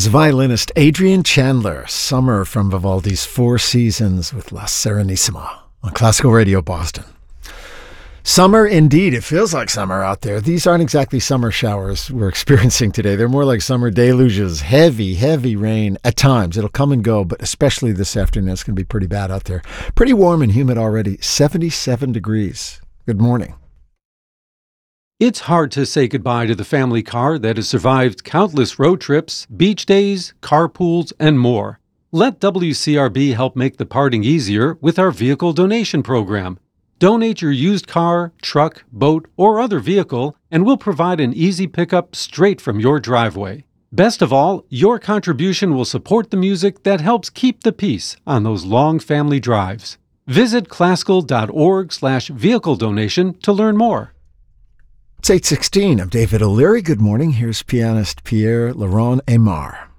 As violinist Adrian Chandler, Summer from Vivaldi's Four Seasons with La Serenissima on Classical Radio Boston. Summer indeed. It feels like summer out there. These aren't exactly summer showers we're experiencing today. They're more like summer deluges. Heavy, heavy rain at times. It'll come and go, but especially this afternoon, it's going to be pretty bad out there. Pretty warm and humid already. 77 degrees. Good morning. It's hard to say goodbye to the family car that has survived countless road trips, beach days, carpools, and more. Let WCRB help make the parting easier with our vehicle donation program. Donate your used car, truck, boat, or other vehicle, and we'll provide an easy pickup straight from your driveway. Best of all, your contribution will support the music that helps keep the peace on those long family drives. Visit classical.org/vehicle donation to learn more. It's 8:16. I'm David O'Leary. Good morning. Here's pianist Pierre Laurent Aimard.